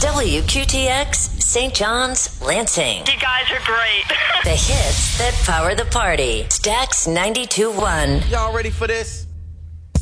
WQTX, St. John's, Lansing. You guys are great. The hits that power the party. Stax 92.1. Y'all ready for this?